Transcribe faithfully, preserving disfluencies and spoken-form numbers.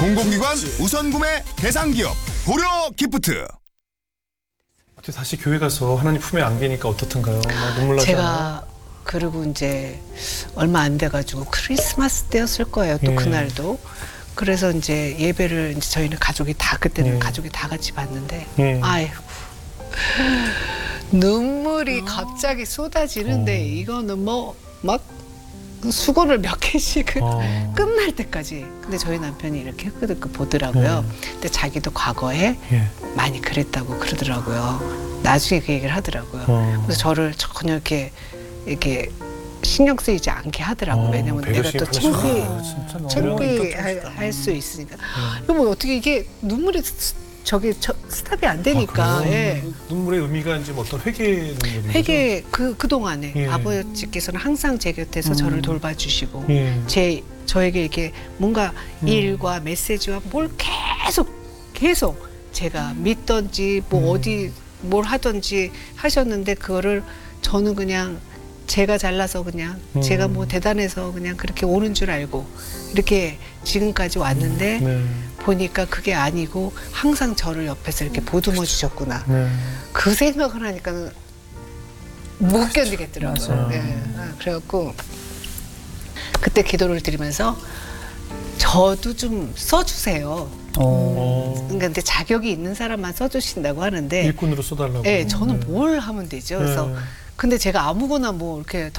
공공기관 우선 구매 대상 기업 고려 기프트. 다시 교회 가서 하나님 품에 안기니까 어떻던가요? 막 눈물 나지 않아요? 제가 그리고 이제 얼마 안 돼가지고 크리스마스 때였을 거예요. 또 예. 그날도. 그래서 이제 예배를 이제 저희는 가족이 다 그때는 예. 가족이 다 같이 봤는데 예. 아이고 눈물이 갑자기 쏟아지는데 어. 이거는 뭐 막 수건을 몇 개씩은 어. 끝날 때까지. 근데 저희 남편이 이렇게 흑흑 보더라고요. 예. 근데 자기도 과거에 예. 많이 그랬다고 그러더라고요. 나중에 그 얘기를 하더라고요. 어. 그래서 저를 전혀 이렇게 이렇게 신경 쓰이지 않게 하더라고. 어, 왜냐면 내가 또 배려심이 창피 아, 진짜 너무 창피할 수 있으니까. 이거 뭐 어떻게 이게 눈물이 스- 저기 저, 스탑이 안 되니까. 아, 그래요? 예. 눈물의 의미가 이제 뭐 어떤 회개 눈물인 회개 그, 그 동안에 예. 아버지께서는 항상 제 곁에서 저를 돌봐주시고 거죠? 예. 제 저에게 이렇게 뭔가 음. 일과 메시지와 뭘 계속 계속 제가 믿던지 뭐 음. 어디 뭘 하던지 하셨는데 그거를 저는 그냥 제가 잘나서 그냥 음. 제가 뭐 대단해서 그냥 그렇게 오는 줄 알고 이렇게 지금까지 왔는데 네. 보니까 그게 아니고 항상 저를 옆에서 이렇게 보듬어 주셨구나. 네. 그 생각을 하니까는 못 견디겠더라고요. 맞아요. 네. 아, 그래갖고 그때 기도를 드리면서 저도 좀 써주세요. 어. 그러니까 근데 자격이 있는 사람만 써주신다고 하는데, 일꾼으로 써달라고. 예, 저는 네. 뭘 하면 되죠. 그래서 네. 근데 제가 아무거나 뭐 이렇게